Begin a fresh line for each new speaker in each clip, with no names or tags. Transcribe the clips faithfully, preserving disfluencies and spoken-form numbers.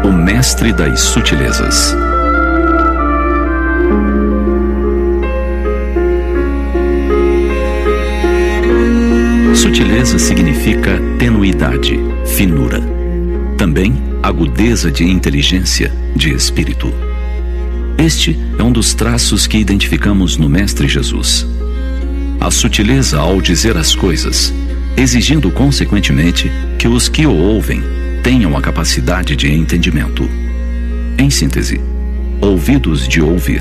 o mestre das sutilezas. Sutileza significa tenuidade, finura. Também agudeza de inteligência, de espírito. Este é um dos traços que identificamos no Mestre Jesus. A sutileza ao dizer as coisas, exigindo consequentemente que os que o ouvem tenham a capacidade de entendimento. Em síntese, ouvidos de ouvir.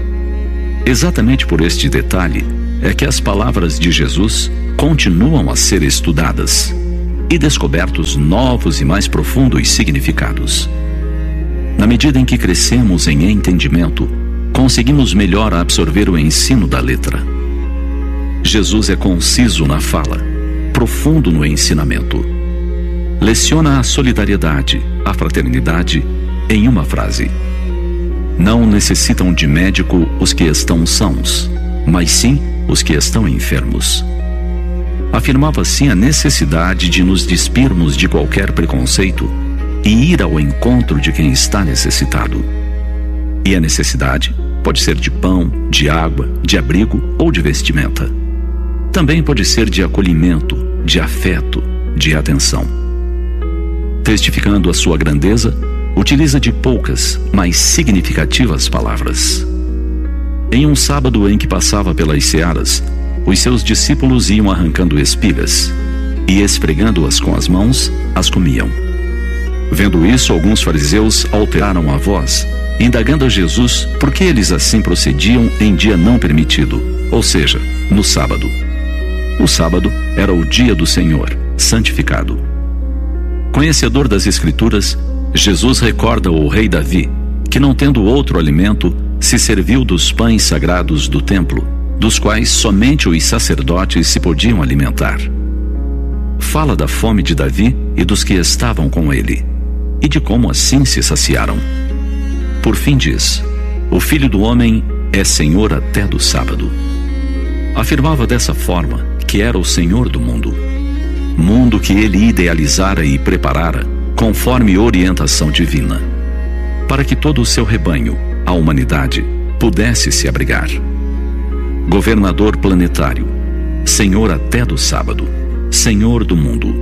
Exatamente por este detalhe é que as palavras de Jesus continuam a ser estudadas e descobertos novos e mais profundos significados. Na medida em que crescemos em entendimento, conseguimos melhor absorver o ensino da letra. Jesus é conciso na fala, profundo no ensinamento. Leciona a solidariedade, a fraternidade, em uma frase. Não necessitam de médico os que estão sãos, mas sim os que estão enfermos. Afirmava assim a necessidade de nos despirmos de qualquer preconceito e ir ao encontro de quem está necessitado. E a necessidade pode ser de pão, de água, de abrigo ou de vestimenta. Também pode ser de acolhimento, de afeto, de atenção. Testificando a sua grandeza, utiliza de poucas, mas significativas palavras. Em um sábado em que passava pelas searas, os seus discípulos iam arrancando espigas e, esfregando-as com as mãos, as comiam. Vendo isso, alguns fariseus alteraram a voz, indagando a Jesus por que eles assim procediam em dia não permitido, ou seja, no sábado. O sábado era o dia do Senhor, santificado. Conhecedor das Escrituras, Jesus recorda o rei Davi, que não tendo outro alimento, se serviu dos pães sagrados do templo, dos quais somente os sacerdotes se podiam alimentar. Fala da fome de Davi e dos que estavam com ele, e de como assim se saciaram. Por fim diz: o Filho do Homem é Senhor até do sábado. Afirmava dessa forma que era o Senhor do mundo, mundo que ele idealizara e preparara conforme orientação divina, para que todo o seu rebanho, a humanidade, pudesse se abrigar. Governador planetário, Senhor até do sábado, Senhor do mundo.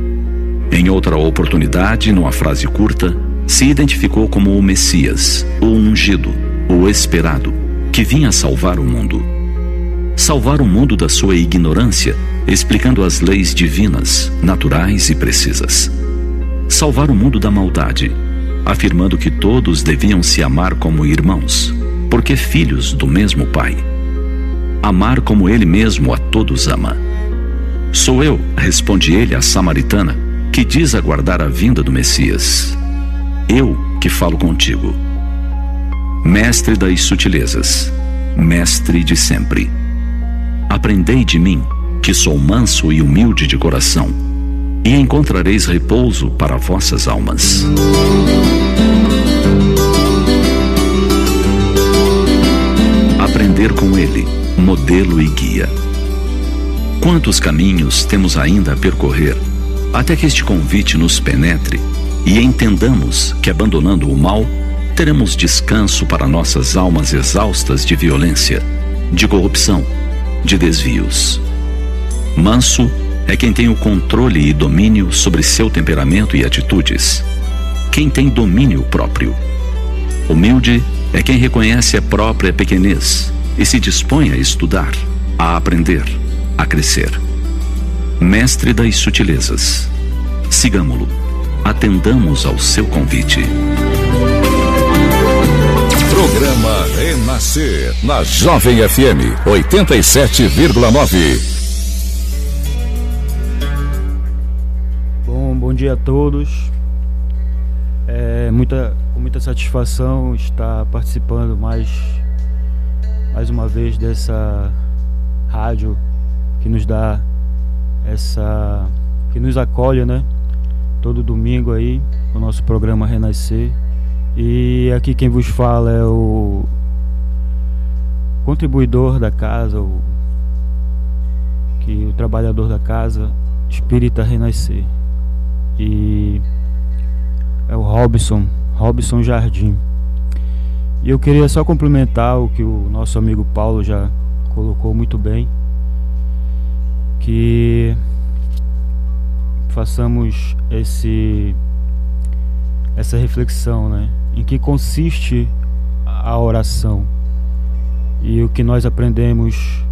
Em outra oportunidade, numa frase curta, se identificou como o Messias, o ungido, o esperado, que vinha salvar o mundo. Salvar o mundo da sua ignorância, explicando as leis divinas, naturais e precisas. Salvar o mundo da maldade, afirmando que todos deviam se amar como irmãos, porque filhos do mesmo Pai. Amar como ele mesmo a todos ama. Sou eu, responde ele à samaritana, que diz aguardar a vinda do Messias. Eu que falo contigo. Mestre das sutilezas, mestre de sempre. Aprendei de mim, que sou manso e humilde de coração, e encontrareis repouso para vossas almas. Aprender com ele, modelo e guia. Quantos caminhos temos ainda a percorrer até que este convite nos penetre e entendamos que, abandonando o mal, teremos descanso para nossas almas exaustas de violência, de corrupção, de desvios. Manso é quem tem o controle e domínio sobre seu temperamento e atitudes, quem tem domínio próprio. Humilde é quem reconhece a própria pequenez e se dispõe a estudar, a aprender, a crescer. Mestre das sutilezas, sigamo-lo, atendamos ao seu convite.
Programa Renascer, na Jovem F M oitenta e sete vírgula nove.
Bom, bom dia a todos. É muita, com muita satisfação estar participando mais, mais uma vez dessa rádio que nos dá essa, que nos acolhe, né? Todo domingo aí, o nosso programa Renascer. E aqui quem vos fala é o contribuidor da casa, o, que, o trabalhador da casa, Espírita Renascer. E é o Robson, Robson Jardim. E eu queria só complementar o que o nosso amigo Paulo já colocou muito bem, que façamos esse essa reflexão, né? Em que consiste a oração. E o que nós aprendemos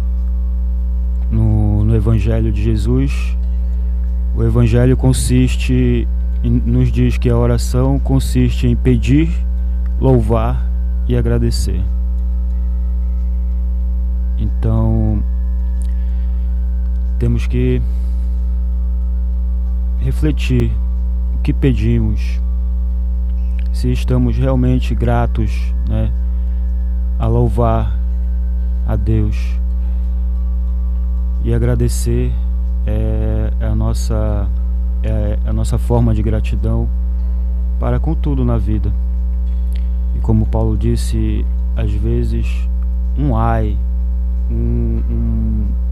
no, no Evangelho de Jesus, o Evangelho consiste, em, nos diz que a oração consiste em pedir, louvar e agradecer. Então, temos que refletir o que pedimos, se estamos realmente gratos, né, a louvar a Deus, e agradecer é a nossa, é a nossa forma de gratidão para com tudo na vida. E como Paulo disse, às vezes um ai, um, um,